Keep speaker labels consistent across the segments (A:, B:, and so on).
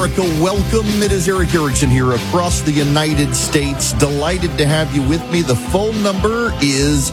A: America, welcome. It is Eric Erickson here across the United States. Delighted to have you with me. The phone number is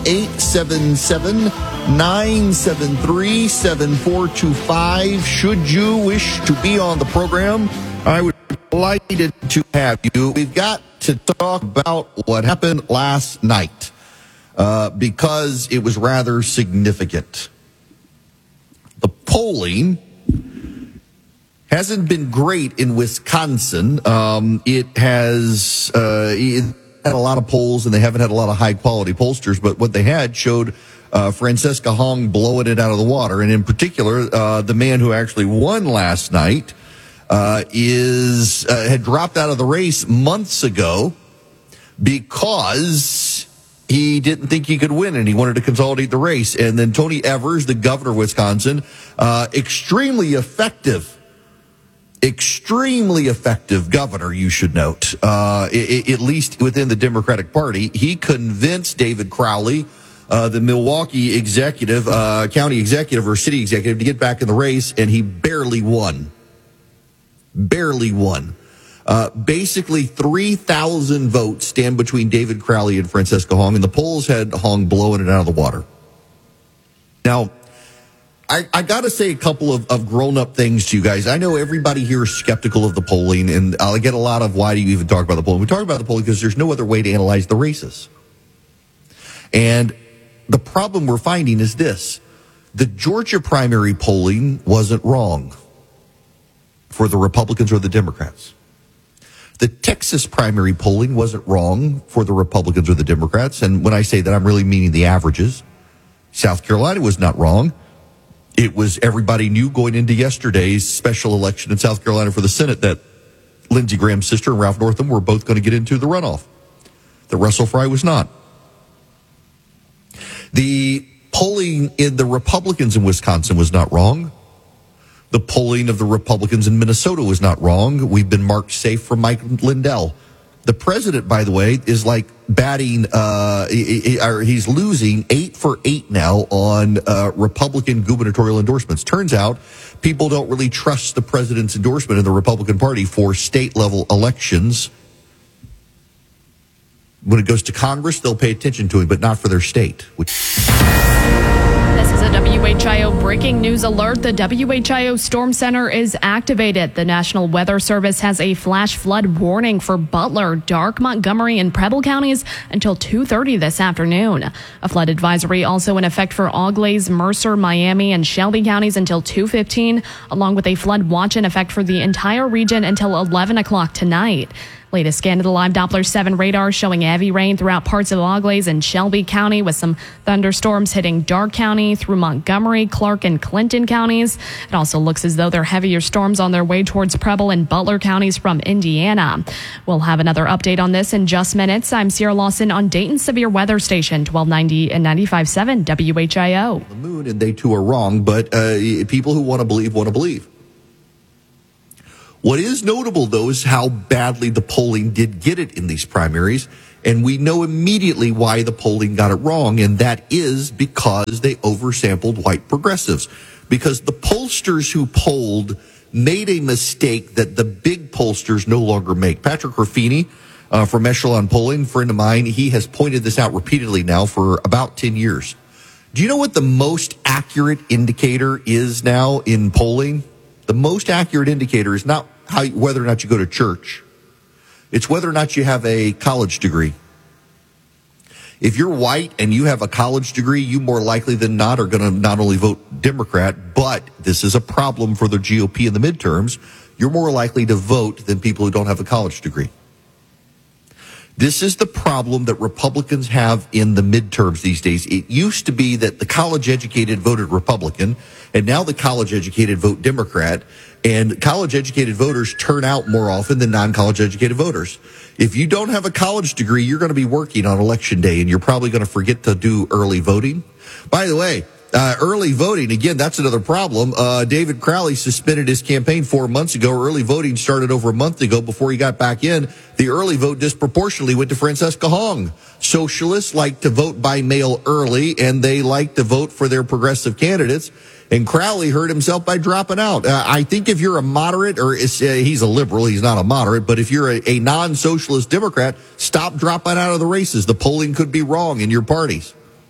A: 877-973-7425. Should you wish to be on the program, I would be delighted to have you. We've got to talk about what happened last night because it was rather significant. The polling hasn't been great in Wisconsin. It has had a lot of polls, and they haven't had a lot of high-quality pollsters, but what they had showed Francesca Hong blowing it out of the water, and in particular, the man who actually won last night had dropped out of the race months ago because he didn't think he could win, and he wanted to consolidate the race. And then Tony Evers, the governor of Wisconsin, extremely effective governor, you should note, at least within the Democratic Party. He convinced David Crowley, the Milwaukee executive, county executive or city executive, to get back in the race, and he barely won. Basically 3,000 votes stand between David Crowley and Francesca Hong, and the polls had Hong blowing it out of the water. Now, I got to say a couple of grown-up things to you guys. I know everybody here is skeptical of the polling, and I'll get a lot of, why do you even talk about the polling? We talk about the polling because there's no other way to analyze the races. And the problem we're finding is this. The Georgia primary polling wasn't wrong for the Republicans or the Democrats. The Texas primary polling wasn't wrong for the Republicans or the Democrats. And when I say that, I'm really meaning the averages. South Carolina was not wrong. It was, everybody knew going into yesterday's special election in South Carolina for the Senate that Lindsey Graham's sister and Ralph Northam were both going to get into the runoff. That Russell Fry was not. The polling in the Republicans in Wisconsin was not wrong. The polling of the Republicans in Minnesota was not wrong. We've been marked safe from Mike Lindell. The president, by the way, is like batting, he's losing 8 for 8 now on Republican gubernatorial endorsements. Turns out people don't really trust the president's endorsement in the Republican Party for state-level elections. When it goes to Congress, they'll pay attention to him, but not for their state.
B: This is a WHIO breaking news alert. The WHIO Storm Center is activated. The National Weather Service has a flash flood warning for Butler, Darke, Montgomery, and Preble counties until 2:30 this afternoon. A flood advisory also in effect for Auglaize, Mercer, Miami, and Shelby counties until 2:15, along with a flood watch in effect for the entire region until 11 o'clock tonight. Latest scan of the live Doppler 7 radar showing heavy rain throughout parts of Auglaize and Shelby County, with some thunderstorms hitting Darke County through Montgomery, Clark, and Clinton counties. It also looks as though there are heavier storms on their way towards Preble and Butler counties from Indiana. We'll have another update on this in just minutes. I'm Sierra Lawson on Dayton's Severe Weather Station, 1290 and 95.7 WHIO.
A: The moon, and they too are wrong, but people who want to believe want to believe. What is notable, though, is how badly the polling did get it in these primaries, and we know immediately why the polling got it wrong, and that is because they oversampled white progressives. Because the pollsters who polled made a mistake that the big pollsters no longer make. Patrick Ruffini from Echelon Polling, friend of mine, he has pointed this out repeatedly now for about 10 years. Do you know what the most accurate indicator is now in polling? The most accurate indicator is not whether or not you go to church. It's whether or not you have a college degree. If you're white and you have a college degree, you more likely than not are going to not only vote Democrat, but this is a problem for the GOP in the midterms. You're more likely to vote than people who don't have a college degree. This is the problem that Republicans have in the midterms these days. It used to be that the college-educated voted Republican, and now the college-educated vote Democrat, and college-educated voters turn out more often than non-college-educated voters. If you don't have a college degree, you're going to be working on Election Day, and you're probably going to forget to do early voting. By the way, Early voting, again, that's another problem. David Crowley suspended his campaign 4 months ago. Early voting started over a month ago before he got back in. The early vote disproportionately went to Francesca Hong. Socialists like to vote by mail early, and they like to vote for their progressive candidates. And Crowley hurt himself by dropping out. I think if you're a moderate, or he's a liberal, he's not a moderate, but if you're a non-socialist Democrat, stop dropping out of the races. The polling could be wrong in your parties.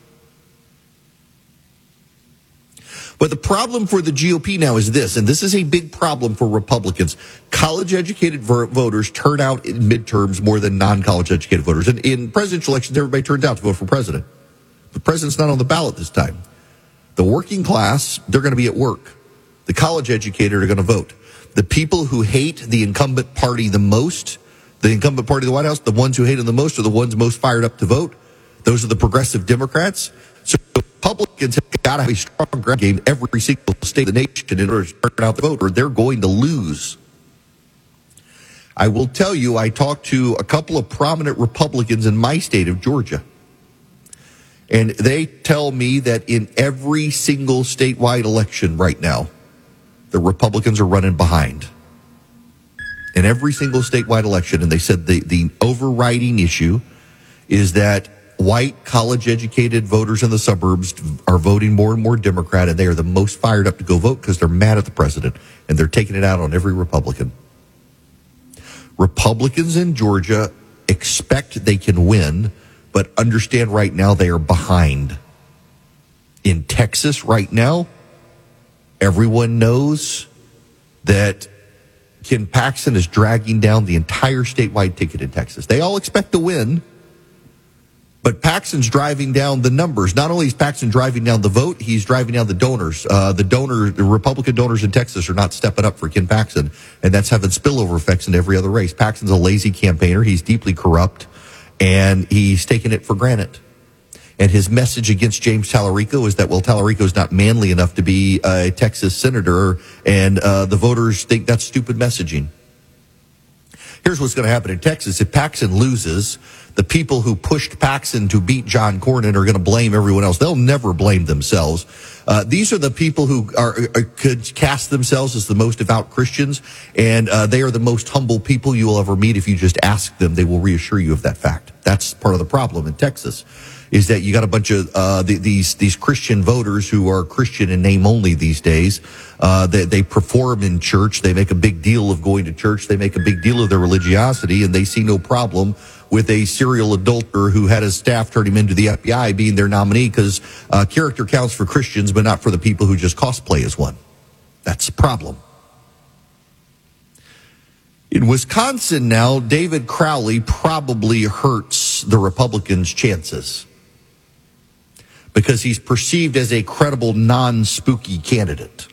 A: But the problem for the GOP now is this, and this is a big problem for Republicans. College-educated voters turn out in midterms more than non-college-educated voters. And in presidential elections, everybody turns out to vote for president. The president's not on the ballot this time. The working class, they're going to be at work. The college-educated are going to vote. The people who hate the incumbent party the most, the incumbent party of the White House, the ones who hate him the most are the ones most fired up to vote. Those are the progressive Democrats. So Republicans have got to have a strong ground game every single state of the nation in order to turn out the vote, or they're going to lose. I will tell you, I talked to a couple of prominent Republicans in my state of Georgia. And they tell me that in every single statewide election right now, the Republicans are running behind. In every single statewide election. And they said the overriding issue is that white college-educated voters in the suburbs are voting more and more Democrat, and they are the most fired up to go vote because they're mad at the president, and they're taking it out on every Republican. Republicans in Georgia expect they can win, but understand right now they are behind. In Texas right now, everyone knows that Ken Paxton is dragging down the entire statewide ticket in Texas. They all expect to win, but Paxton's driving down the numbers. Not only is Paxton driving down the vote, he's driving down the donors. The Republican donors in Texas are not stepping up for Ken Paxton, and that's having spillover effects in every other race. Paxton's a lazy campaigner. He's deeply corrupt, and he's taken it for granted. And his message against James Tallarico is that, well, Tallarico's not manly enough to be a Texas senator, and the voters think that's stupid messaging. Here's what's going to happen in Texas. If Paxton loses, the people who pushed Paxton to beat John Cornyn are going to blame everyone else. They'll never blame themselves. These are the people who could cast themselves as the most devout Christians, and they are the most humble people you will ever meet. If you just ask them, they will reassure you of that fact. That's part of the problem in Texas, is that you got a bunch of these Christian voters who are Christian in name only these days. They perform in church. They make a big deal of going to church. They make a big deal of their religiosity, and they see no problem with a serial adulterer who had his staff turn him into the FBI being their nominee, because character counts for Christians, but not for the people who just cosplay as one. That's the problem. In Wisconsin now, David Crowley probably hurts the Republicans' chances because he's perceived as a credible, non-spooky candidate.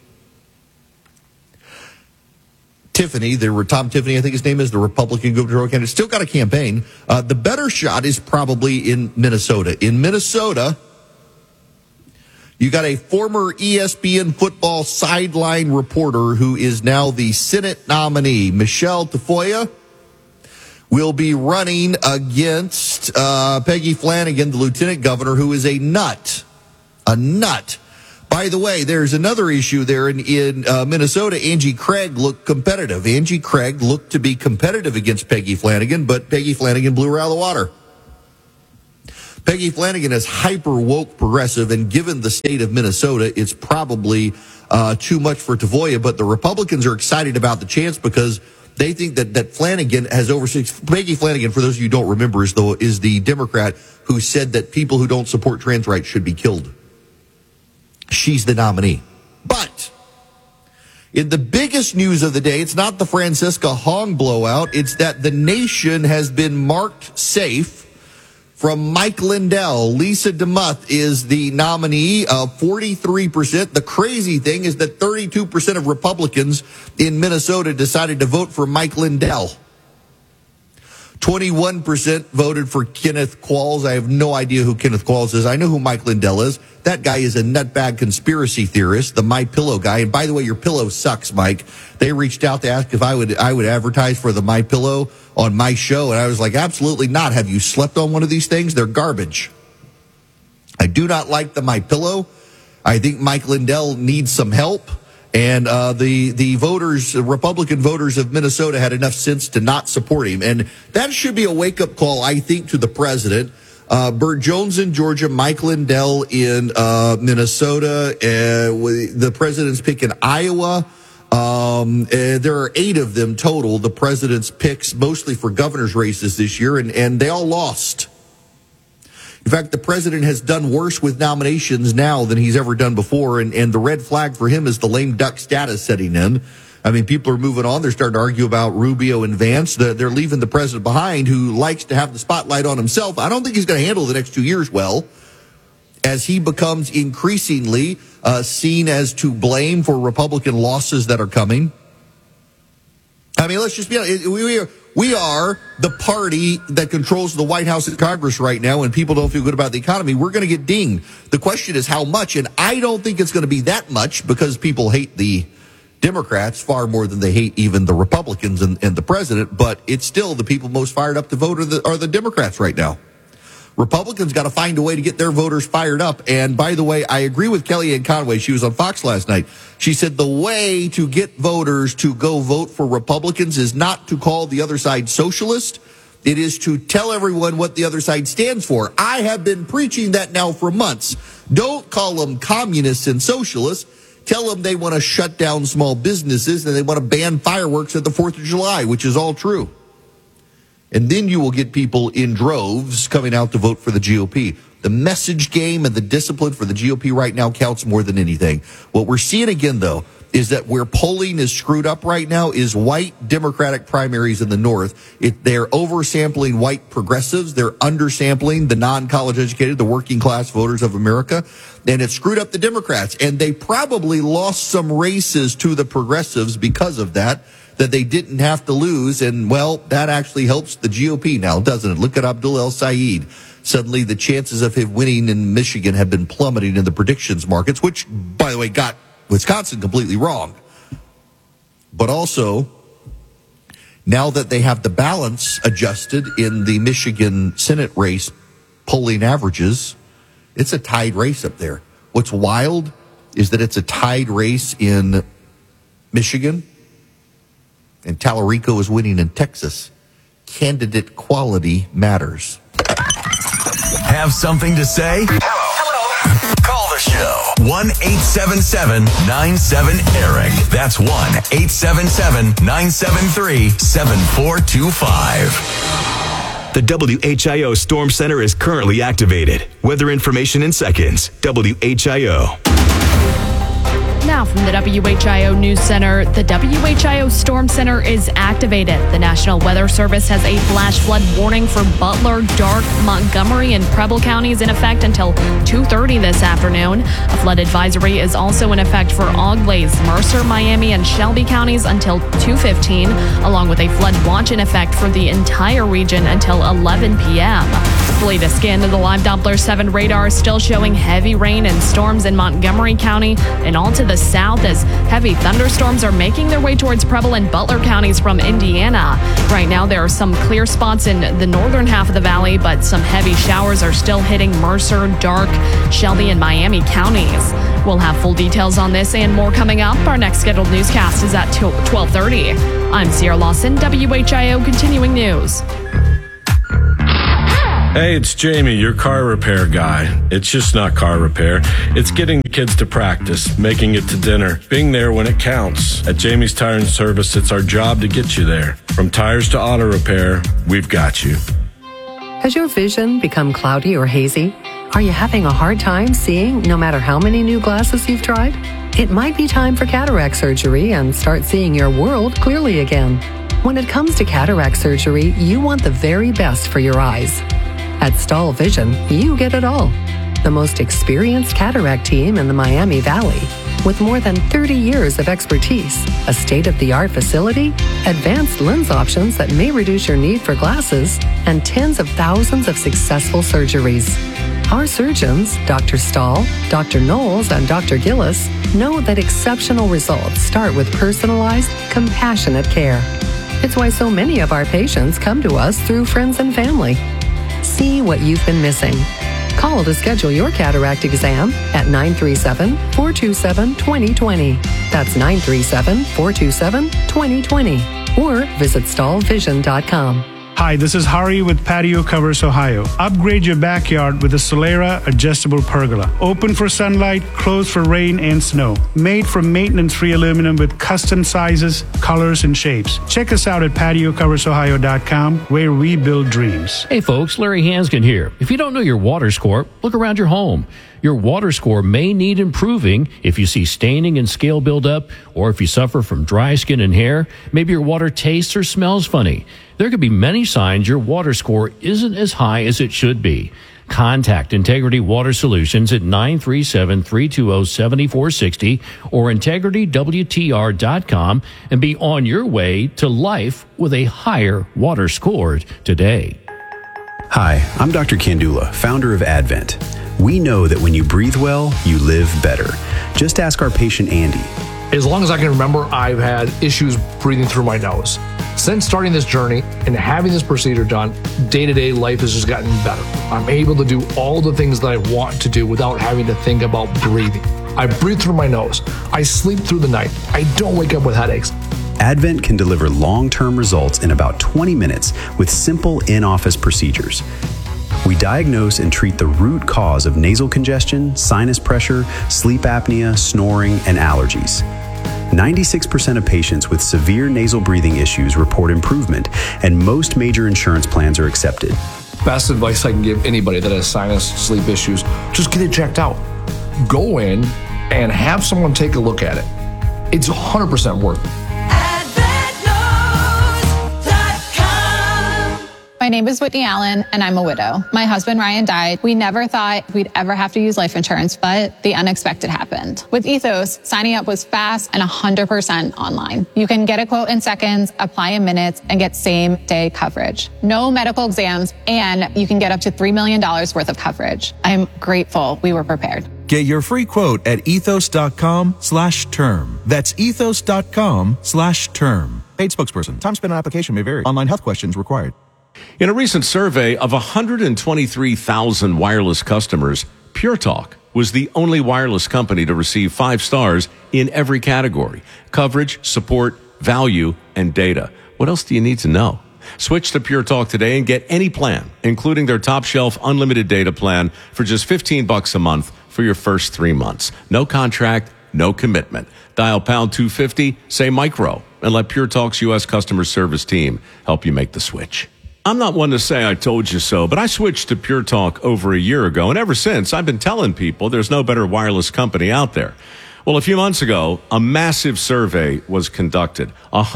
A: Tiffany, Tom Tiffany, I think his name is, the Republican gubernatorial candidate, still got a campaign. The better shot is probably in Minnesota. In Minnesota, you got a former ESPN football sideline reporter who is now the Senate nominee. Michelle Tafoya will be running against Peggy Flanagan, the lieutenant governor, who is a nut. A nut. By the way, there's another issue there in Minnesota. Angie Craig looked competitive. Angie Craig looked to be competitive against Peggy Flanagan, but Peggy Flanagan blew her out of the water. Peggy Flanagan is hyper-woke progressive, and given the state of Minnesota, it's probably too much for Tafoya, but the Republicans are excited about the chance because they think that Flanagan has overseen. Peggy Flanagan, for those of you who don't remember, is the Democrat who said that people who don't support trans rights should be killed. She's the nominee. But in the biggest news of the day, it's not the Francesca Hong blowout. It's that the nation has been marked safe from Mike Lindell. Lisa DeMuth is the nominee of 43%. The crazy thing is that 32% of Republicans in Minnesota decided to vote for Mike Lindell. 21% voted for Kenneth Qualls. I have no idea who Kenneth Qualls is. I know who Mike Lindell is. That guy is a nutbag conspiracy theorist, the My Pillow guy. And by the way, your pillow sucks, Mike. They reached out to ask if I would advertise for the My Pillow on my show, and I was like, absolutely not. Have you slept on one of these things? They're garbage. I do not like the My Pillow. I think Mike Lindell needs some help. And the voters, Republican voters of Minnesota, had enough sense to not support him. And that should be a wake-up call, I think, to the president. Burt Jones in Georgia, Mike Lindell in Minnesota, the president's pick in Iowa. There are 8 of them total, the president's picks, mostly for governor's races this year, and they all lost. In fact, the president has done worse with nominations now than he's ever done before, and the red flag for him is the lame duck status setting in. I mean, people are moving on. They're starting to argue about Rubio and Vance. They're leaving the president behind, who likes to have the spotlight on himself. I don't think he's going to handle the next 2 years well, as he becomes increasingly seen as to blame for Republican losses that are coming. I mean, let's just be honest. We are the party that controls the White House and Congress right now, and people don't feel good about the economy. We're going to get dinged. The question is how much, and I don't think it's going to be that much, because people hate the Democrats far more than they hate even the Republicans and the president, but it's still the people most fired up to vote are the Democrats right now. Republicans got to find a way to get their voters fired up. And by the way, I agree with Kellyanne Conway. She was on Fox last night. She said the way to get voters to go vote for Republicans is not to call the other side socialist. It is to tell everyone what the other side stands for. I have been preaching that now for months. Don't call them communists and socialists. Tell them they want to shut down small businesses and they want to ban fireworks at the 4th of July, which is all true. And then you will get people in droves coming out to vote for the GOP. The message game and the discipline for the GOP right now counts more than anything. What we're seeing again, though, is that where polling is screwed up right now is white Democratic primaries in the North. They're oversampling white progressives. They're undersampling the non-college educated, the working class voters of America. And it screwed up the Democrats. And they probably lost some races to the progressives because of that they didn't have to lose. And, well, that actually helps the GOP now, doesn't it? Look at Abdul El-Sayed. Suddenly the chances of him winning in Michigan have been plummeting in the predictions markets, which, by the way, got Wisconsin completely wrong. But also, now that they have the balance adjusted in the Michigan Senate race polling averages, it's a tied race up there. What's wild is that it's a tied race in Michigan, and Tallarico is winning in Texas. Candidate quality matters.
C: Have something to say? Hello. Call the show. 1-877-97-ERIC. That's 1-877-973-7425.
D: The WHIO Storm Center is currently activated. Weather information in seconds. WHIO.
B: Now from the WHIO News Center, the WHIO Storm Center is activated. The National Weather Service has a flash flood warning for Butler, Darke, Montgomery, and Preble counties in effect until 2:30 this afternoon. A flood advisory is also in effect for Auglaize, Mercer, Miami, and Shelby counties until 2:15, along with a flood watch in effect for the entire region until 11 p.m. The latest scan of the Live Doppler 7 radar is still showing heavy rain and storms in Montgomery County and all to the south as heavy thunderstorms are making their way towards Preble and Butler counties from Indiana. Right now, there are some clear spots in the northern half of the valley, but some heavy showers are still hitting Mercer, Darke, Shelby, and Miami counties. We'll have full details on this and more coming up. Our next scheduled newscast is at 12:30. I'm Sierra Lawson, WHIO Continuing News.
E: Hey, it's Jamie, your car repair guy. It's just not car repair. It's getting the kids to practice, making it to dinner, being there when it counts. At Jamie's Tire and Service, it's our job to get you there. From tires to auto repair, we've got you.
F: Has your vision become cloudy or hazy? Are you having a hard time seeing no matter how many new glasses you've tried? It might be time for cataract surgery and start seeing your world clearly again. When it comes to cataract surgery, you want the very best for your eyes. At Stahl Vision, you get it all. The most experienced cataract team in the Miami Valley, with more than 30 years of expertise, a state-of-the-art facility, advanced lens options that may reduce your need for glasses, and tens of thousands of successful surgeries. Our surgeons, Dr. Stahl, Dr. Knowles, and Dr. Gillis, know that exceptional results start with personalized, compassionate care. It's why so many of our patients come to us through friends and family. See what you've been missing. Call to schedule your cataract exam at 937-427-2020. That's 937-427-2020. Or visit stallvision.com.
G: Hi, this is Hari with Patio Covers Ohio. Upgrade your backyard with a Solera adjustable pergola. Open for sunlight, closed for rain and snow. Made from maintenance-free aluminum with custom sizes, colors, and shapes. Check us out at patiocoversohio.com, where we build dreams.
H: Hey folks, Larry Hanskin here. If you don't know your water score, look around your home. Your water score may need improving if you see staining and scale buildup, or if you suffer from dry skin and hair. Maybe your water tastes or smells funny. There could be many signs your water score isn't as high as it should be. Contact Integrity Water Solutions at 937-320-7460 or integritywtr.com and be on your way to life with a higher water score today.
I: Hi, I'm Dr. Kandula, founder of Advent. We know that when you breathe well, you live better. Just ask our patient Andy.
J: As long as I can remember, I've had issues breathing through my nose. Since starting this journey and having this procedure done, day-to-day life has just gotten better. I'm able to do all the things that I want to do without having to think about breathing. I breathe through my nose. I sleep through the night. I don't wake up with headaches.
I: Advent can deliver long-term results in about 20 minutes with simple in-office procedures. We diagnose and treat the root cause of nasal congestion, sinus pressure, sleep apnea, snoring, and allergies. 96% of patients with severe nasal breathing issues report improvement, and most major insurance plans are accepted.
J: Best advice I can give anybody that has sinus sleep issues, just get it checked out. Go in and have someone take a look at it. It's 100% worth it.
K: My name is Whitney Allen, and I'm a widow. My husband, Ryan, died. We never thought we'd ever have to use life insurance, but the unexpected happened. With Ethos, signing up was fast and 100% online. You can get a quote in seconds, apply in minutes, and get same-day coverage. No medical exams, and you can get up to $3 million worth of coverage. I'm grateful we were prepared.
L: Get your free quote at ethos.com/term. That's ethos.com/term. Paid spokesperson. Time spent on application may vary. Online health questions required.
M: In a recent survey of 123,000 wireless customers, Pure Talk was the only wireless company to receive 5 stars in every category: coverage, support, value, and data. What else do you need to know? Switch to Pure Talk today and get any plan, including their top shelf unlimited data plan for just $15 a month for your first 3 months. No contract, no commitment. Dial pound 250, say micro, and let Pure Talk's U.S. customer service team help you make the switch. I'm not one to say I told you so, but I switched to Pure Talk over a year ago, and ever since, I've been telling people there's no better wireless company out there. Well, a few months ago, a massive survey was conducted.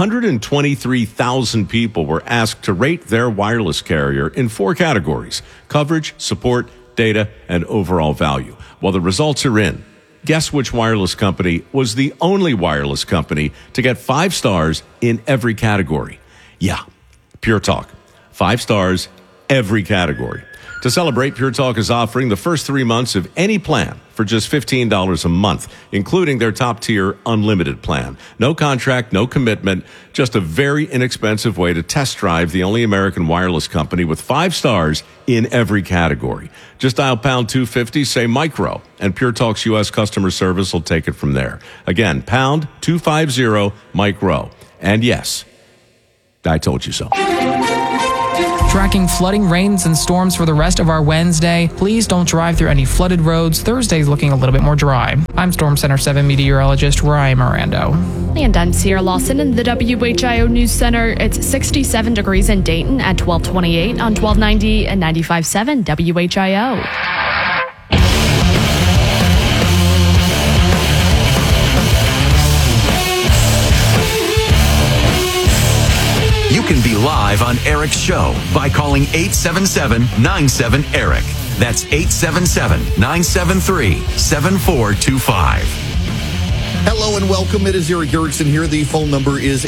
M: 123,000 people were asked to rate their wireless carrier in 4 categories: coverage, support, data, and overall value. Well, the results are in. Guess which wireless company was the only wireless company to get 5 stars in every category? Yeah, Pure Talk. 5 stars, every category. To celebrate, Pure Talk is offering the first 3 months of any plan for just $15 a month, including their top-tier unlimited plan. No contract, no commitment, just a very inexpensive way to test drive the only American wireless company with 5 stars in every category. Just dial pound 250, say micro, and Pure Talk's U.S. customer service will take it from there. Again, pound 250 micro. And yes, I told you so.
N: Tracking flooding, rains, and storms for the rest of our Wednesday. Please don't drive through any flooded roads. Thursday's looking a little bit more dry. I'm Storm Center 7 meteorologist Ryan Mirando.
B: And I'm Sierra Lawson in the WHIO News Center. It's 67 degrees in Dayton at 1228 on 1290 and 95.7 WHIO.
C: You can be live on Eric's show by calling 877-97-ERIC. That's 877-973-7425.
A: Hello and welcome. It is Eric Erickson here. The phone number is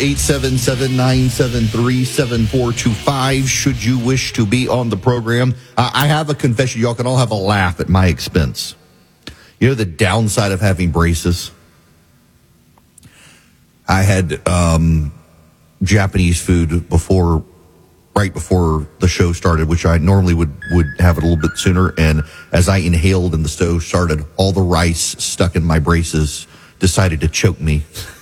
A: 877-973-7425. Should you wish to be on the program, I have a confession. Y'all can all have a laugh at my expense. You know the downside of having braces? I had Japanese food before right before the show started, which I normally would have it a little bit sooner. And as I inhaled and the stove started, all the rice stuck in my braces decided to choke me.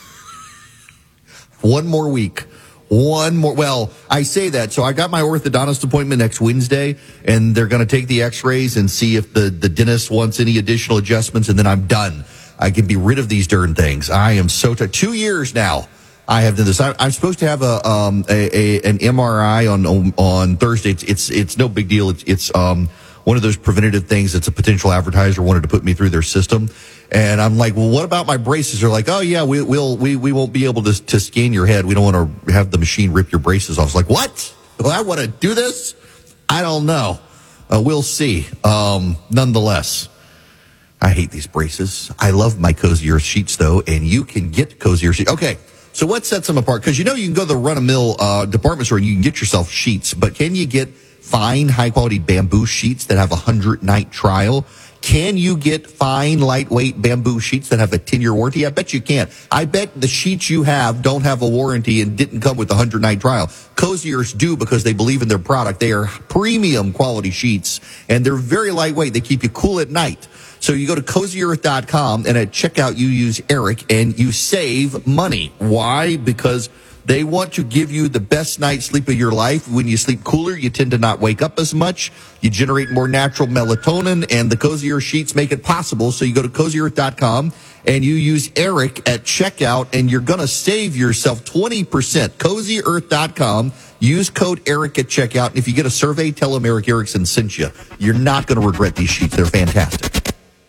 A: One more week. Well, I say that. So I got my orthodontist appointment next Wednesday, and they're going to take the x-rays and see if the dentist wants any additional adjustments, and then I'm done. I can be rid of these darn things. I am so tired. 2 years now I have done this. I'm supposed to have an MRI on Thursday. It's no big deal. It's one of those preventative things. It's a potential advertiser wanted to put me through their system. And I'm like, well, what about my braces? They're like, oh yeah, we won't be able to scan your head. We don't want to have the machine rip your braces off. I was like, what? Do I want to do this? I don't know. We'll see. Nonetheless, I hate these braces. I love my Cozy Earth sheets though, and you can get Cozy Earth sheets. Okay. So what sets them apart? Because you can go to the run-of-mill department store and you can get yourself sheets, but can you get fine, high-quality bamboo sheets that have a 100-night trial? Can you get fine, lightweight bamboo sheets that have a 10-year warranty? I bet you can. I bet the sheets you have don't have a warranty and didn't come with a 100-night trial. Cozy Earths do because they believe in their product. They are premium quality sheets, and they're very lightweight. They keep you cool at night. So you go to CozyEarth.com, and at checkout, you use Eric, and you save money. Why? Because they want to give you the best night's sleep of your life. When you sleep cooler, you tend to not wake up as much. You generate more natural melatonin, and the Cozy Earth sheets make it possible. So you go to CozyEarth.com, and you use Eric at checkout, and you're going to save yourself 20%. CozyEarth.com. Use code Eric at checkout. And if you get a survey, tell them Eric Erickson sent you. You're not going to regret these sheets. They're fantastic.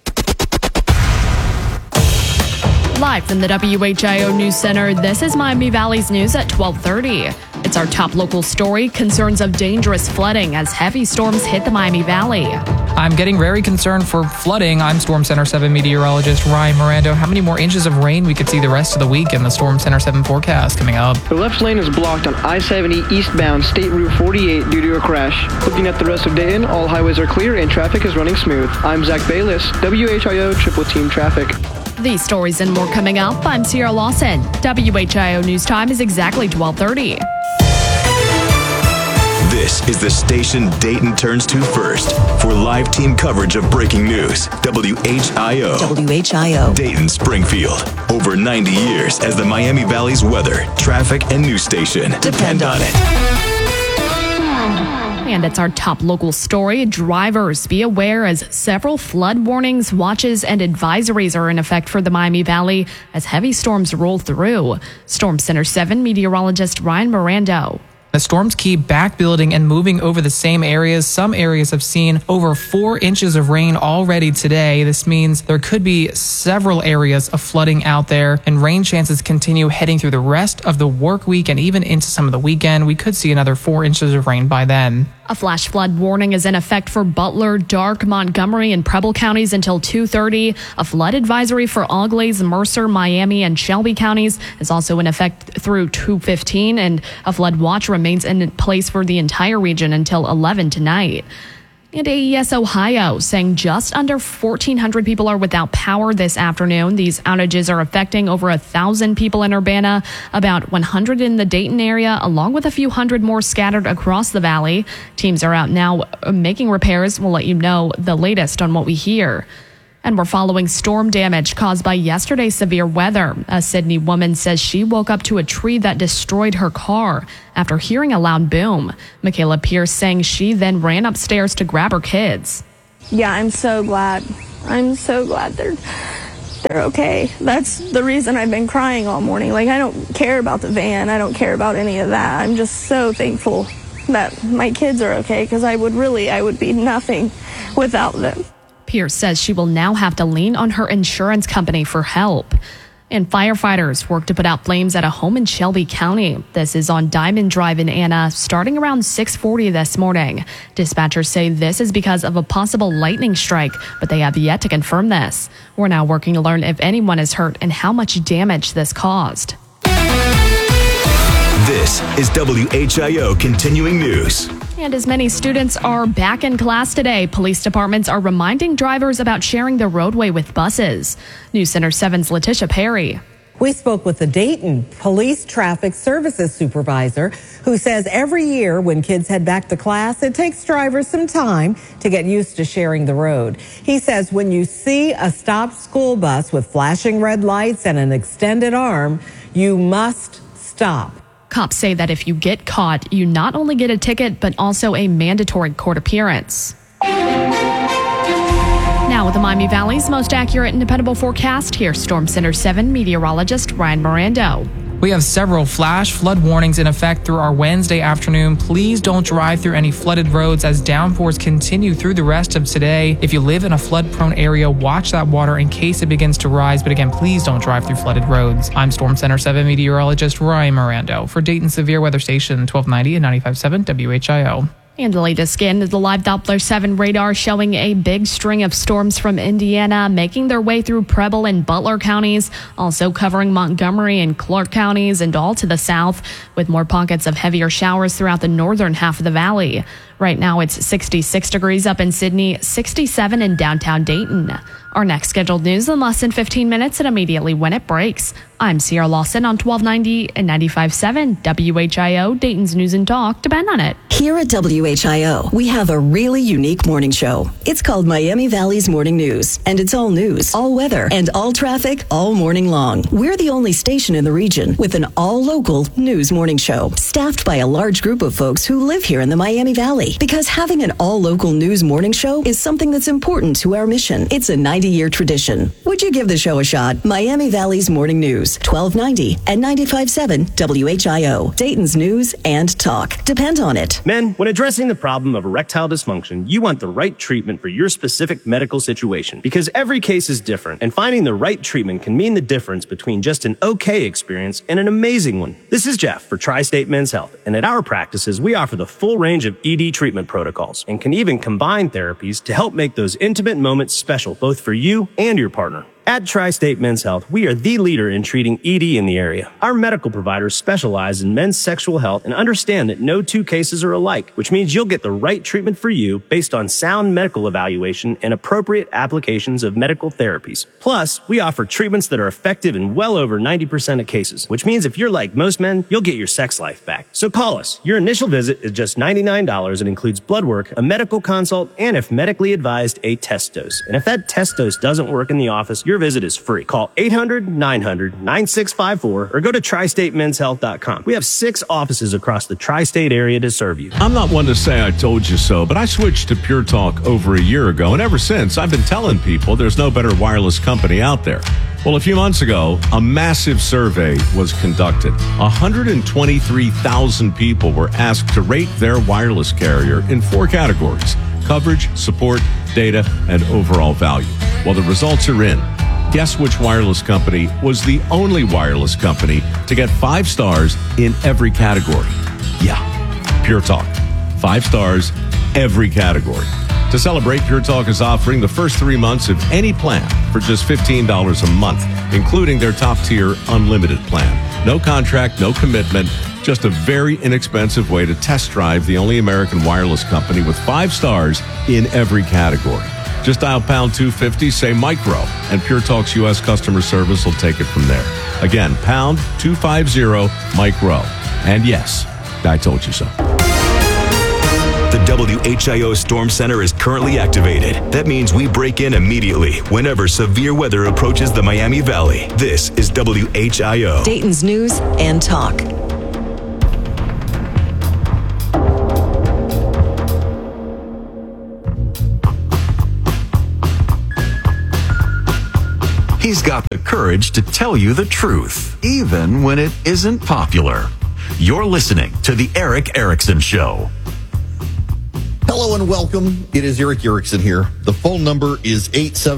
B: Live from the WHIO News Center, this is Miami Valley's news at 12:30. It's our top local story, concerns of dangerous flooding as heavy storms hit the Miami Valley.
N: I'm getting very concerned for flooding. I'm Storm Center 7 meteorologist Ryan Mirando. How many more inches of rain we could see the rest of the week in the Storm Center 7 forecast coming up?
O: The left lane is blocked on I-70 eastbound State Route 48 due to a crash. Looking at the rest of Dayton, all highways are clear and traffic is running smooth. I'm Zach Bayless, WHIO Triple Team Traffic.
B: These stories and more coming up. I'm Sierra Lawson. WHIO News Time is exactly 12:30.
D: This is the station Dayton turns to first for live team coverage of breaking news. WHIO. Dayton Springfield. Over 90 years as the Miami Valley's weather, traffic, and news station. Depend on it.
B: And it's our top local story. Drivers, be aware as several flood warnings, watches, and advisories are in effect for the Miami Valley as heavy storms roll through. Storm Center 7 meteorologist Ryan Mirando.
N: The storms keep back building and moving over the same areas. Some areas have seen over 4 inches of rain already today. This means there could be several areas of flooding out there, and rain chances continue heading through the rest of the work week and even into some of the weekend. We could see another 4 inches of rain by then.
B: A flash flood warning is in effect for Butler, Darke, Montgomery, and Preble counties until 2:30. A flood advisory for Auglaize, Mercer, Miami, and Shelby counties is also in effect through 2:15, and a flood watch remains in place for the entire region until 11 tonight. And AES Ohio saying just under 1,400 people are without power this afternoon. These outages are affecting over 1,000 people in Urbana, about 100 in the Dayton area, along with a few hundred more scattered across the valley. Teams are out now making repairs. We'll let you know the latest on what we hear. And we're following storm damage caused by yesterday's severe weather. A Sydney woman says she woke up to a tree that destroyed her car after hearing a loud boom. Michaela Pierce saying she then ran upstairs to grab her kids.
P: Yeah, I'm so glad. I'm so glad they're okay. That's the reason I've been crying all morning. Like, I don't care about the van. I don't care about any of that. I'm just so thankful that my kids are okay, because I would be nothing without them.
B: Pierce says she will now have to lean on her insurance company for help. And firefighters work to put out flames at a home in Shelby County. This is on Diamond Drive in Anna, starting around 6:40 this morning. Dispatchers say this is because of a possible lightning strike, but they have yet to confirm this. We're now working to learn if anyone is hurt and how much damage this caused.
D: This is WHIO Continuing News.
B: And as many students are back in class today, police departments are reminding drivers about sharing the roadway with buses. News Center 7's Letitia Perry.
Q: We spoke with the Dayton Police Traffic Services Supervisor, who says every year when kids head back to class, it takes drivers some time to get used to sharing the road. He says when you see a stopped school bus with flashing red lights and an extended arm, you must stop.
B: Cops say that if you get caught, you not only get a ticket, but also a mandatory court appearance. Now with the Miami Valley's most accurate and dependable forecast, here's Storm Center 7 meteorologist Ryan Mirando.
N: We have several flash flood warnings in effect through our Wednesday afternoon. Please don't drive through any flooded roads as downpours continue through the rest of today. If you live in a flood-prone area, watch that water in case it begins to rise. But again, please don't drive through flooded roads. I'm Storm Center 7 meteorologist Ryan Mirando for Dayton Severe Weather Station 1290 and 95.7 WHIO.
B: And the latest scan is the live Doppler 7 radar showing a big string of storms from Indiana making their way through Preble and Butler counties, also covering Montgomery and Clark counties and all to the south, with more pockets of heavier showers throughout the northern half of the valley. Right now it's 66 degrees up in Sydney, 67 in downtown Dayton. Our next scheduled news in less than 15 minutes and immediately when it breaks. I'm Sierra Lawson on 1290 and 95.7 WHIO, Dayton's News and Talk. Depend on it.
R: Here at WHIO, we have a really unique morning show. It's called Miami Valley's Morning News, and it's all news, all weather, and all traffic all morning long. We're the only station in the region with an all-local news morning show, staffed by a large group of folks who live here in the Miami Valley. Because having an all-local news morning show is something that's important to our mission. It's a 90-year tradition. Would you give the show a shot? Miami Valley's Morning News, 1290 and 95.7 WHIO, Dayton's News and Talk. Depend on it.
S: Men, when addressing the problem of erectile dysfunction, you want the right treatment for your specific medical situation. Because every case is different, and finding the right treatment can mean the difference between just an okay experience and an amazing one. This is Jeff for Tri-State Men's Health, and at our practices, we offer the full range of ED treatment protocols and can even combine therapies to help make those intimate moments special, both for you and your partner. At Tri-State Men's Health, we are the leader in treating ED in the area. Our medical providers specialize in men's sexual health and understand that no two cases are alike, which means you'll get the right treatment for you based on sound medical evaluation and appropriate applications of medical therapies. Plus, we offer treatments that are effective in well over 90% of cases, which means if you're like most men, you'll get your sex life back. So call us. Your initial visit is just $99 and includes blood work, a medical consult, and if medically advised, a test dose. And if that test dose doesn't work in the office, your visit is free. Call 800-900-9654 or go to tristatemenshealth.com. We have 6 offices across the tri-state area to serve you.
M: I'm not one to say I told you so, but I switched to Pure Talk over a year ago, and ever since, I've been telling people there's no better wireless company out there. Well, a few months ago, a massive survey was conducted. 123,000 people were asked to rate their wireless carrier in 4 categories: coverage, support, data, and overall value. Well, the results are in. Guess which wireless company was the only wireless company to get 5 stars in every category? Yeah, Pure Talk. 5 stars, every category. To celebrate, Pure Talk is offering the first 3 months of any plan for just $15 a month, including their top-tier unlimited plan. No contract, no commitment, just a very inexpensive way to test drive the only American wireless company with 5 stars in every category. Just dial pound 250, say micro, and Pure Talk's U.S. customer service will take it from there. Again, pound 250 micro. And yes, I told you so.
D: The WHIO Storm Center is currently activated. That means we break in immediately whenever severe weather approaches the Miami Valley. This is WHIO,
R: Dayton's News and Talk.
C: He's got the courage to tell you the truth, even when it isn't popular. You're listening to The Erick Erickson Show.
A: Hello and welcome. It is Erick Erickson here. The phone number is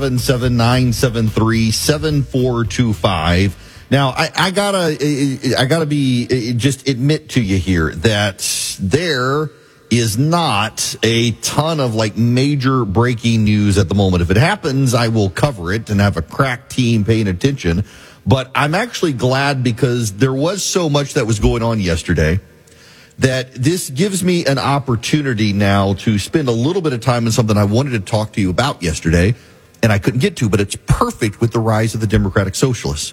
A: 877-973-7425. Now, I gotta be just admit to you here that there is not a ton of like major breaking news at the moment. If it happens, I will cover it and have a crack team paying attention. But I'm actually glad because there was so much that was going on yesterday that this gives me an opportunity now to spend a little bit of time on something I wanted to talk to you about yesterday and I couldn't get to, but it's perfect with the rise of the Democratic Socialists.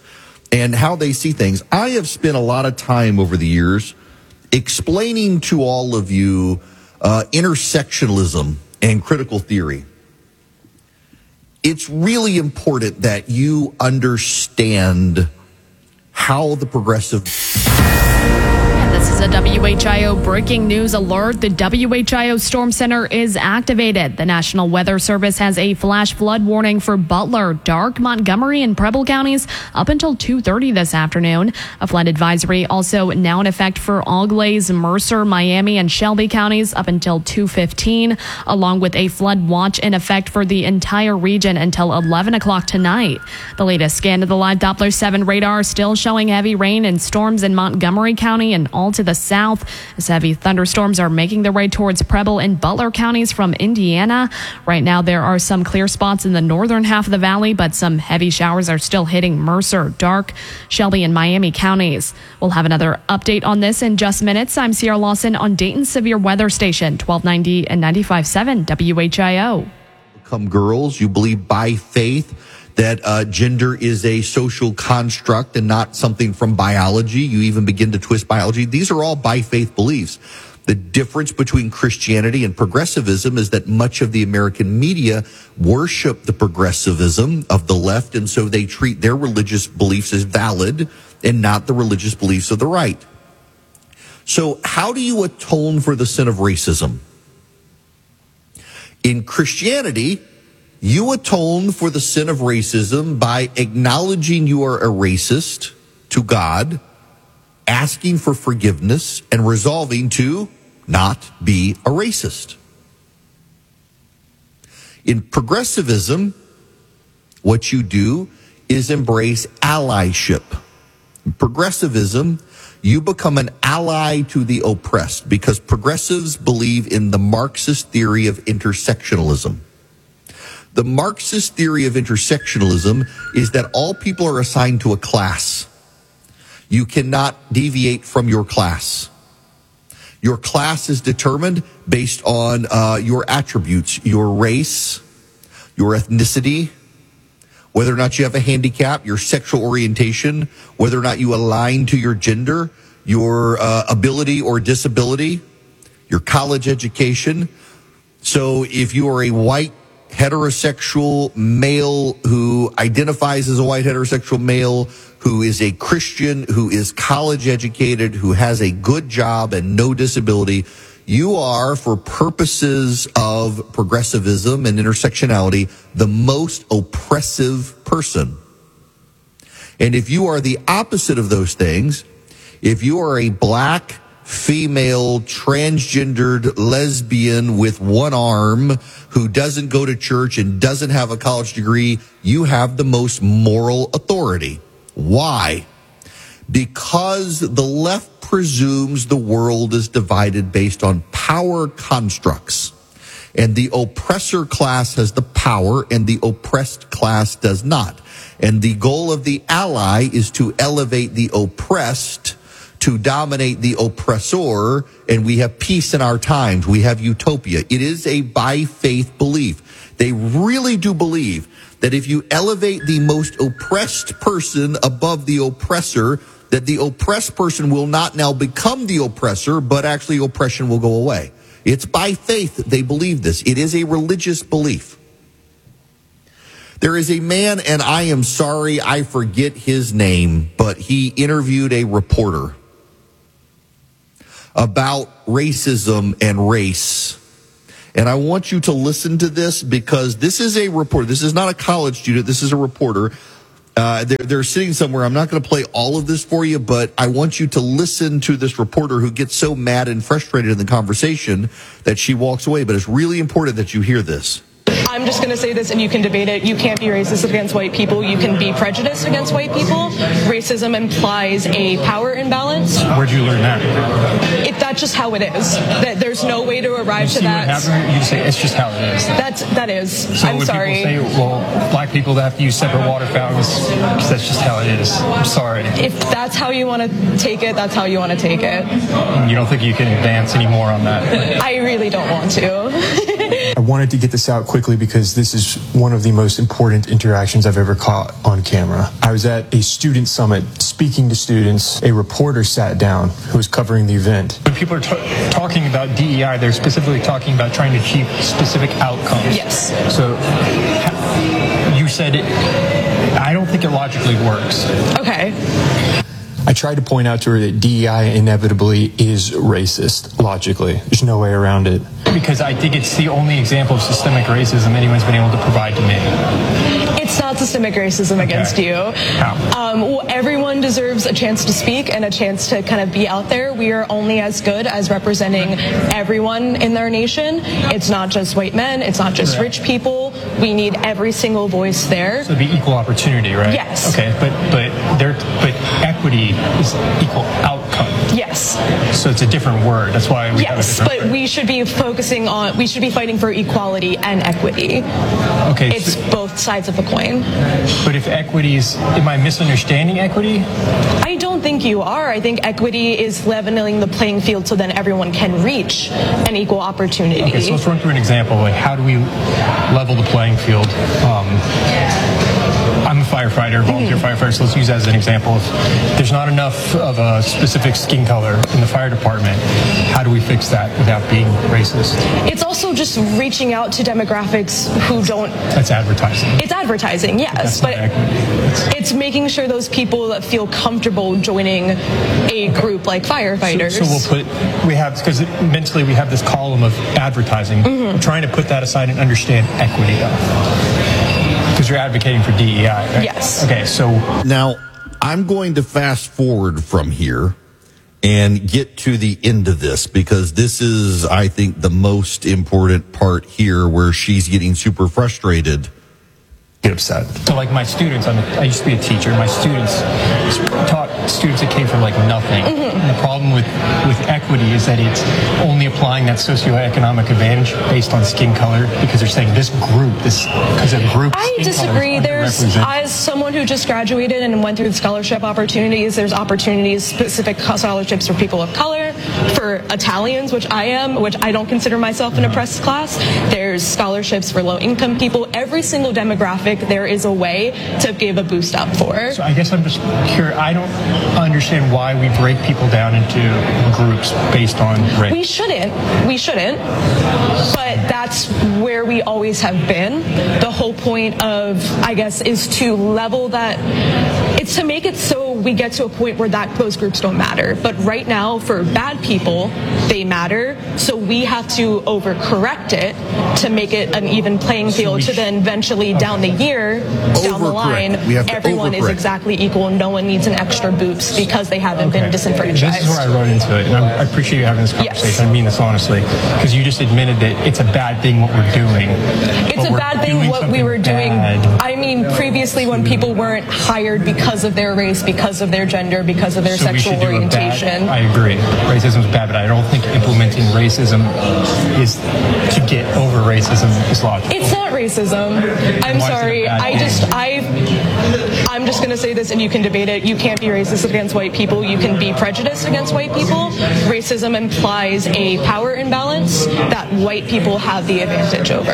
A: and how they see things. I have spent a lot of time over the years explaining to all of you intersectionalism and critical theory. It's really important that you understand how the progressive...
B: This is a WHIO breaking news alert. The WHIO Storm Center is activated. The National Weather Service has a flash flood warning for Butler, Darke, Montgomery, and Preble counties up until 2:30 this afternoon. A flood advisory also now in effect for Auglaize, Mercer, Miami, and Shelby counties up until 2:15, along with a flood watch in effect for the entire region until 11 o'clock tonight. The latest scan of the live Doppler 7 radar still showing heavy rain and storms in Montgomery County and all to the south, as heavy thunderstorms are making their way towards Preble and Butler counties from Indiana. Right now, there are some clear spots in the northern half of the valley, but some heavy showers are still hitting Mercer, Darke, Shelby, and Miami counties. We'll have another update on this in just minutes. I'm Sierra Lawson on Dayton's Severe Weather Station, 1290 and 95.7 WHIO.
A: Become girls, you believe by faith that gender is a social construct and not something from biology. You even begin to twist biology. These are all by faith beliefs. The difference between Christianity and progressivism is that much of the American media worship the progressivism of the left, and so they treat their religious beliefs as valid and not the religious beliefs of the right. So how do you atone for the sin of racism? In Christianity, you atone for the sin of racism by acknowledging you are a racist to God, asking for forgiveness, and resolving to not be a racist. In progressivism, what you do is embrace allyship. In progressivism, you become an ally to the oppressed because progressives believe in the Marxist theory of intersectionalism. The Marxist theory of intersectionalism is that all people are assigned to a class. You cannot deviate from your class. Your class is determined based on your attributes, your race, your ethnicity, whether or not you have a handicap, your sexual orientation, whether or not you align to your gender, your ability or disability, your college education. So if you are a white heterosexual male who identifies as a white heterosexual male, who is a Christian, who is college educated, who has a good job and no disability, you are, for purposes of progressivism and intersectionality, the most oppressive person. And if you are the opposite of those things, if you are a black, female, transgendered lesbian with one arm who doesn't go to church and doesn't have a college degree, you have the most moral authority. Why? Because the left presumes the world is divided based on power constructs. And the oppressor class has the power and the oppressed class does not. And the goal of the ally is to elevate the oppressed to dominate the oppressor, and we have peace in our times. We have utopia. It is a by faith belief. They really do believe that if you elevate the most oppressed person above the oppressor, that the oppressed person will not now become the oppressor, but actually oppression will go away. It's by faith they believe this. It is a religious belief. There is a man, and I am sorry I forget his name, but he interviewed a reporter about racism and race. And I want you to listen to this because this is a reporter. This is not a college student. This is a reporter. They're sitting somewhere. I'm not going to play all of this for you, but I want you to listen to this reporter who gets so mad and frustrated in the conversation that she walks away. But it's really important that you hear this.
T: I'm just going to say this, and you can debate it. You can't be racist against white people. You can be prejudiced against white people. Racism implies a power imbalance.
U: Where'd you learn that?
T: That's just how it is. That there's no way to arrive to that.
U: You say it's just how it is.
T: That is.
U: So
T: I'm
U: when
T: sorry.
U: People say, well, black people have to use separate water fountains, that's just how it is. I'm sorry.
T: If that's how you want to take it, that's how you want to take it.
U: You don't think you can advance any more on that?
T: I really don't want to.
U: wanted to get this out quickly because this is one of the most important interactions I've ever caught on camera. I was at a student summit speaking to students. A reporter sat down who was covering the event. When people are talking about DEI, they're specifically talking about trying to achieve specific outcomes.
T: Yes.
U: So you said it. I don't think it logically works.
T: Okay.
U: I tried to point out to her that DEI inevitably is racist, logically. There's no way around it. Because I think it's the only example of systemic racism anyone's been able to provide to me.
T: It's not systemic racism against you. Well, everyone deserves a chance to speak and a chance to kind of be out there. We are only as good as representing everyone in our nation. It's not just white men. It's not just rich people. We need every single voice there.
U: So it'd be equal opportunity, right?
T: Yes.
U: Okay, but equity is equal outcome.
T: Yes.
U: So it's a different word. That's why we have a different
T: but we should be we should be fighting for equality and equity.
U: Okay.
T: It's both sides of the coin.
U: But if equity is, am I misunderstanding equity?
T: I don't think you are. I think equity is leveling the playing field so then everyone can reach an equal opportunity.
U: Okay, so let's run through an example. Like, how do we level the playing field? I'm a firefighter, volunteer firefighter, so let's use that as an example. If there's not enough of a specific skin color in the fire department, how do we fix that without being racist?
T: It's also just reaching out to demographics who don't...
U: That's advertising.
T: It's advertising, yes, but it's making sure those people that feel comfortable joining a group like firefighters.
U: So because mentally we have this column of advertising. I'm trying to put that aside and understand equity, though. Because you're advocating for DEI, right?
T: Yes.
U: Okay, so...
A: Now, I'm going to fast forward from here and get to the end of this, because this is, I think, the most important part here where she's getting super frustrated. Get upset.
U: So, like, my students, I used to be a teacher. My students taught students that came from, like, nothing. And the problem with equity is that it's only applying that socioeconomic advantage based on skin color, because they're saying this group, because a group.
T: I disagree. As someone who just graduated and went through the scholarship opportunities, there's opportunities, specific scholarships for people of color, for Italians, which I am, which I don't consider myself an oppressed class. There's scholarships for low-income people. Every single demographic, there is a way to give a boost up for.
U: So I guess I'm just curious. I don't understand why we break people down into groups based on race.
T: We shouldn't. But that's where we always have been. The whole point of, I guess, is to level that. It's to make it so we get to a point where those groups don't matter. But right now, for bad people, they matter. So we have to overcorrect it to make it an even playing field. To then eventually down the year, down the line, everyone is exactly equal. No one needs an extra boost because they haven't been disenfranchised.
U: This is where I run into it, and I appreciate you having this conversation.
T: Yes.
U: I mean this honestly, because you just admitted that it's a bad thing what we're doing.
T: It's a bad thing what we were doing. I mean, previously when people weren't hired because of their race, because of their gender, because of their sexual orientation.
U: I agree. Racism is bad, but I don't think implementing racism is to get over racism is logical.
T: It's not racism. I'm sorry. I'm just going to say this, and you can debate it. You can't be racist against white people. You can be prejudiced against white people. Racism implies a power imbalance that white people have the advantage over.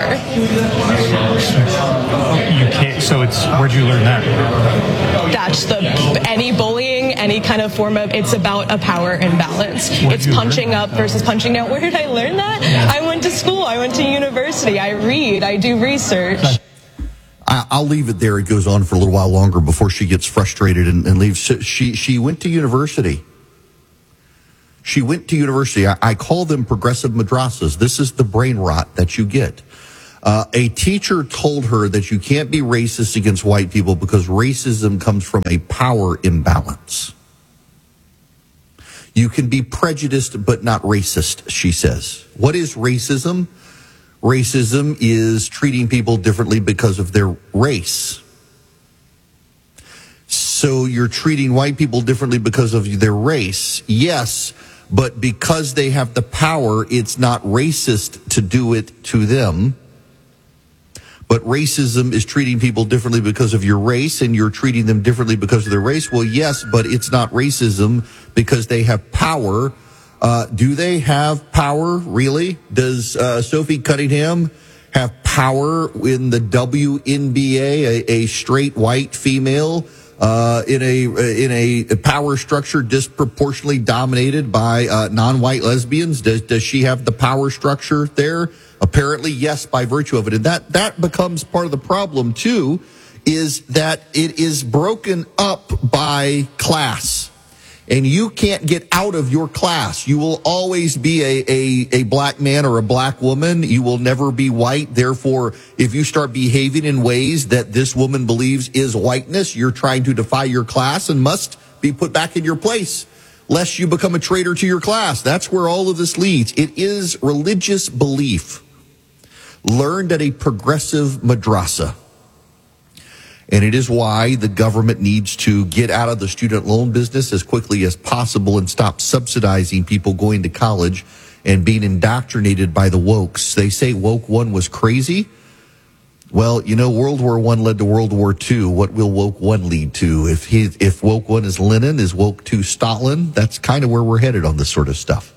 U: You can't. So where'd you learn that?
T: That's any bullying, any kind of form of. It's about a power imbalance. It's punching up versus punching down. Where did I learn that? I went to school. I went to university. I read. I do research.
A: I'll leave it there. It goes on for a little while longer before she gets frustrated and leaves. She went to university. She went to university. I call them progressive madrasas. This is the brain rot that you get. A teacher told her that you can't be racist against white people because racism comes from a power imbalance. You can be prejudiced but not racist, she says. What is racism? Racism is treating people differently because of their race. So you're treating white people differently because of their race. Yes, but because they have the power, it's not racist to do it to them. But racism is treating people differently because of your race, and you're treating them differently because of their race. Well, yes, but it's not racism because they have power. Do they have power, really? Does Sophie Cunningham have power in the WNBA, a straight white female in a power structure disproportionately dominated by non-white lesbians? Does she have the power structure there? Apparently, yes, by virtue of it. And that becomes part of the problem, too, is that it is broken up by class. And you can't get out of your class. You will always be a black man or a black woman. You will never be white. Therefore, if you start behaving in ways that this woman believes is whiteness, you're trying to defy your class and must be put back in your place, lest you become a traitor to your class. That's where all of this leads. It is religious belief learned at a progressive madrasa. And it is why the government needs to get out of the student loan business as quickly as possible and stop subsidizing people going to college and being indoctrinated by the wokes. They say woke one was crazy. Well, World War I led to World War II. What will woke one lead to? If woke one is Lenin, is woke two Stalin? That's kind of where we're headed on this sort of stuff.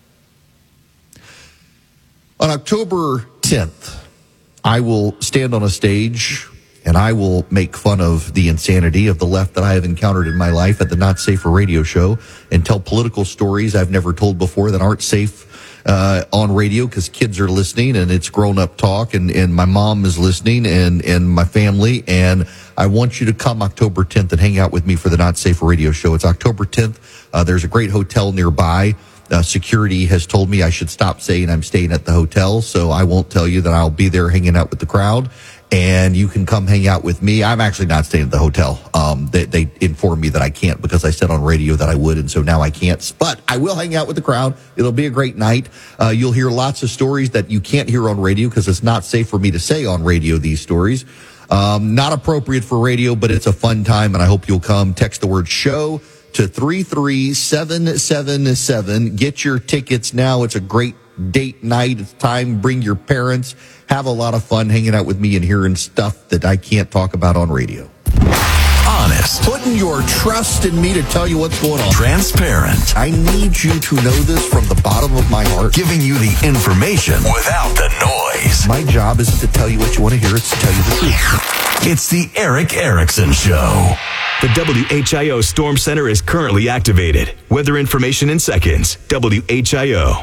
A: On October 10th, I will stand on a stage and I will make fun of the insanity of the left that I have encountered in my life at the Not Safer radio show and tell political stories I've never told before that aren't safe on radio because kids are listening and it's grown-up talk and my mom is listening and my family. And I want you to come October 10th and hang out with me for the Not Safer radio show. It's October 10th. There's a great hotel nearby. Security has told me I should stop saying I'm staying at the hotel, so I won't tell you that I'll be there hanging out with the crowd. And you can come hang out with me. I'm actually not staying at the hotel. They informed me that I can't because I said on radio that I would, and so now I can't. But I will hang out with the crowd. It'll be a great night. You'll hear lots of stories that you can't hear on radio because it's not safe for me to say on radio these stories. Not appropriate for radio, but it's a fun time, and I hope you'll come. Text the word SHOW to 33777. Get your tickets now. It's a great date night. It's time. Bring your parents. Have a lot of fun hanging out with me and hearing stuff that I can't talk about on radio.
C: Honest.
A: Putting your trust in me to tell you what's going on.
C: Transparent.
A: I need you to know this from the bottom of my heart.
C: Giving you the information without the noise.
A: My job isn't to tell you what you want to hear. It's to tell you the truth.
C: It's the Eric Erickson Show.
D: The WHIO Storm Center is currently activated. Weather information in seconds. WHIO.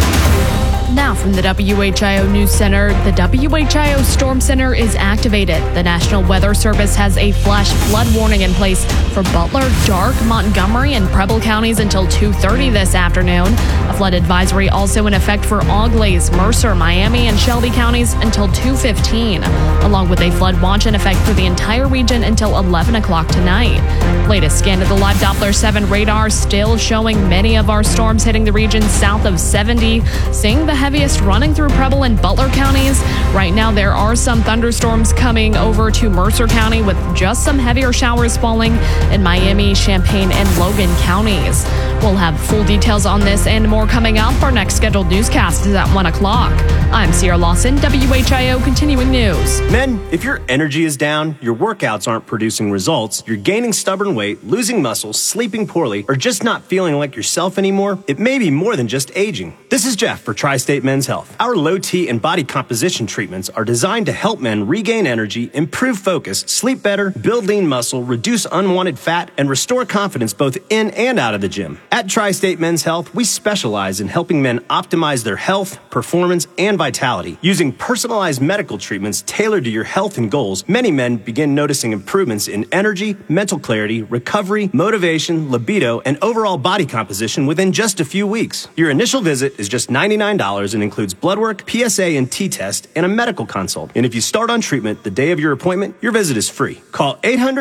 B: Now from the WHIO News Center, the WHIO Storm Center is activated. The National Weather Service has a flash flood warning in place for Butler, Darke, Montgomery, and Preble counties until 2:30 this afternoon. A flood advisory also in effect for Auglaize, Mercer, Miami, and Shelby counties until 2:15, along with a flood watch in effect for the entire region until 11 o'clock tonight. Latest scan of the live Doppler 7 radar still showing many of our storms hitting the region south of 70, seeing the heaviest running through Preble and Butler counties. Right now, there are some thunderstorms coming over to Mercer County with just some heavier showers falling in Miami, Champaign, and Logan counties. We'll have full details on this and more coming up. Our next scheduled newscast is at 1 o'clock. I'm Sierra Lawson, WHIO Continuing News.
S: Men, if your energy is down, your workouts aren't producing results, you're gaining stubborn weight, losing muscle, sleeping poorly, or just not feeling like yourself anymore, it may be more than just aging. This is Jeff for Tri-State Men's Health. Our low T and body composition treatments are designed to help men regain energy, improve focus, sleep better, build lean muscle, reduce unwanted fat, and restore confidence both in and out of the gym. At Tri-State Men's Health, we specialize in helping men optimize their health, performance, and vitality. Using personalized medical treatments tailored to your health and goals, many men begin noticing improvements in energy, mental clarity, recovery, motivation, libido, and overall body composition within just a few weeks. Your initial visit is just $99 and includes blood work, PSA and T-test, and a medical consult. And if you start on treatment the day of your appointment, your visit is free. Call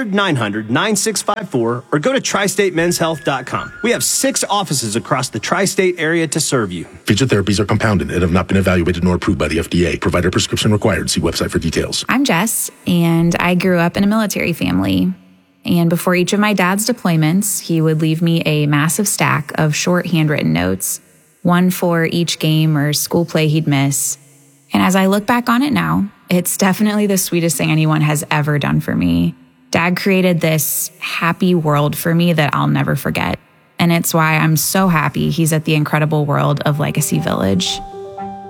S: 800-900-9654 or go to TriStateMen'sHealth.com. We have 6 offices across the tri-state area to serve you.
E: Featured therapies are compounded and have not been evaluated nor approved by the FDA. Provider prescription required. See website for details.
V: I'm Jess, and I grew up in a military family. And before each of my dad's deployments, he would leave me a massive stack of short handwritten notes, one for each game or school play he'd miss. And as I look back on it now, it's definitely the sweetest thing anyone has ever done for me. Dad created this happy world for me that I'll never forget. And it's why I'm so happy he's at the incredible world of Legacy Village.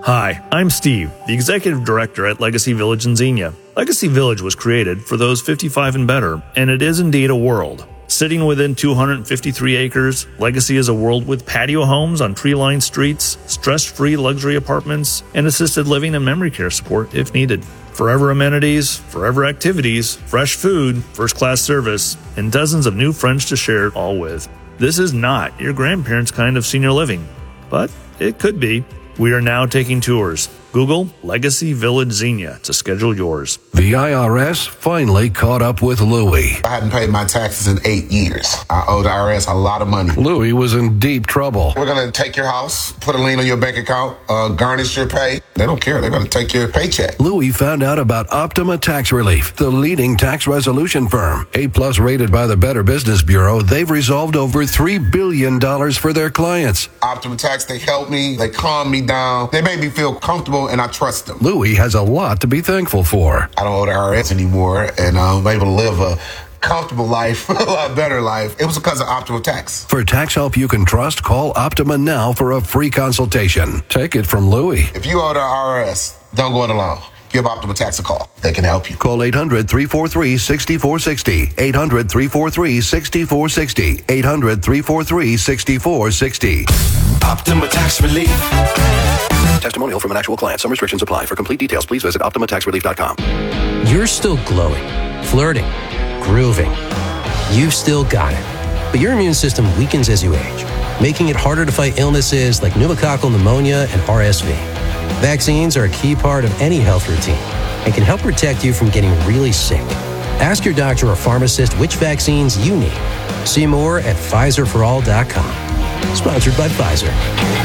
F: Hi, I'm Steve, the Executive Director at Legacy Village in Xenia. Legacy Village was created for those 55 and better, and it is indeed a world. Sitting within 253 acres, Legacy is a world with patio homes on tree-lined streets, stress-free luxury apartments, and assisted living and memory care support if needed. Forever amenities, forever activities, fresh food, first-class service, and dozens of new friends to share it all with. This is not your grandparents' kind of senior living, but it could be. We are now taking tours. Google Legacy Village Xenia to schedule yours.
G: The IRS finally caught up with Louie.
W: I hadn't paid my taxes in 8 years. I owe the IRS a lot of money.
G: Louie was in deep trouble.
W: We're going to take your house, put a lien on your bank account, garnish your pay. They don't care. They're going to take your paycheck.
G: Louie found out about Optima Tax Relief, the leading tax resolution firm. A+ rated by the Better Business Bureau, they've resolved over $3 billion for their clients.
W: Optima Tax, they helped me. They calmed me down. They made me feel comfortable, and I trust them.
G: Louie has a lot to be thankful for.
W: I don't owe the IRS anymore, and I'm able to live a comfortable life, a lot better life. It was because of Optima Tax.
G: For tax help you can trust, call Optima now for a free consultation. Take it from Louie.
W: If you owe the IRS, don't go it alone. Give Optima Tax a call. They can help you.
G: Call 800-343-6460. 800-343-6460. 800-343-6460.
D: Optima Tax Relief.
G: Testimonial from an actual client. Some restrictions apply. For complete details, please visit OptimaTaxRelief.com.
X: You're still glowing, flirting, grooving. You've still got it. But your immune system weakens as you age, making it harder to fight illnesses like pneumococcal pneumonia and RSV. Vaccines are a key part of any health routine and can help protect you from getting really sick. Ask your doctor or pharmacist which vaccines you need. See more at PfizerForAll.com. Sponsored by Pfizer.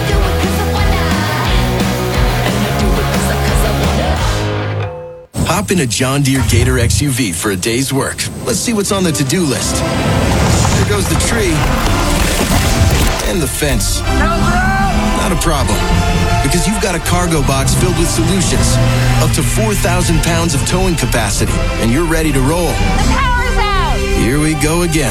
Y: Hop in a John Deere Gator XUV for a day's work. Let's see what's on the to-do list. There goes the tree. And the fence. Not a problem. Because you've got a cargo box filled with solutions. Up to 4,000 pounds of towing capacity. And you're ready to roll.
Z: The power's out!
Y: Here we go again.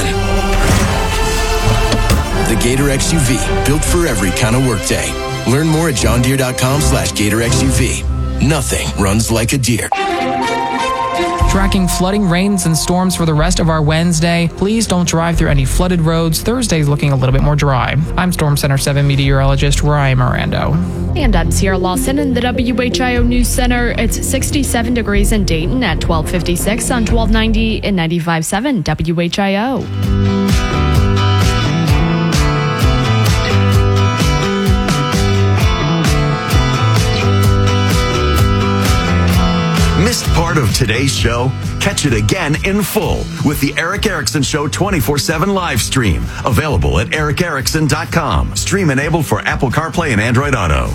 Y: The Gator XUV. Built for every kind of workday. Learn more at johndeere.com/Gator XUV. Nothing runs like a deer.
N: Tracking flooding, rains, and storms for the rest of our Wednesday. Please don't drive through any flooded roads. Thursday's looking a little bit more dry. I'm Storm Center 7 meteorologist Ryan Mirando.
B: And I'm Sierra Lawson in the WHIO News Center. It's 67 degrees in Dayton at 12:56 on 1290 and 95.7 WHIO.
C: Missed part of today's show? Catch it again in full with the Eric Erickson Show 24/7 live stream. Available at ericerickson.com. Stream enabled for Apple CarPlay and Android Auto.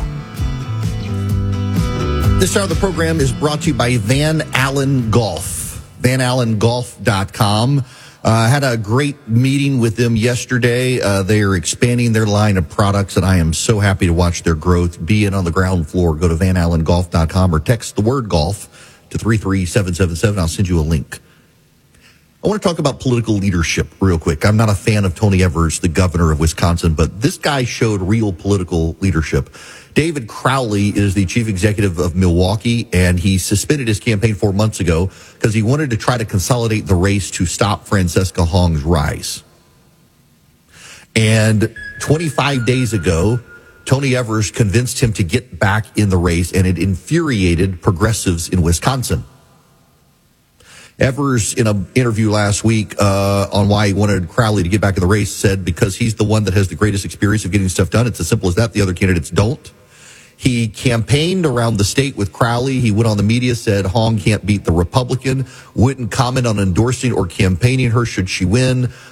A: This hour of the program is brought to you by Van Allen Golf. VanAllenGolf.com. Had a great meeting with them yesterday. They are expanding their line of products, and I am so happy to watch their growth. Be in on the ground floor. Go to VanAllenGolf.com or text the word golf to 33777. I'll send you a link. I want to talk about political leadership real quick. I'm not a fan of Tony Evers, the governor of Wisconsin, but this guy showed real political leadership. David Crowley is the chief executive of Milwaukee, and he suspended his campaign 4 months ago because he wanted to try to consolidate the race to stop Francesca Hong's rise. And 25 days ago, Tony Evers convinced him to get back in the race, and it infuriated progressives in Wisconsin. Evers, in an interview last week on why he wanted Crowley to get back in the race, said because he's the one that has the greatest experience of getting stuff done. It's as simple as that. The other candidates don't. He campaigned around the state with Crowley. He went on the media, said Hong can't beat the Republican, wouldn't comment on endorsing or campaigning her should she win.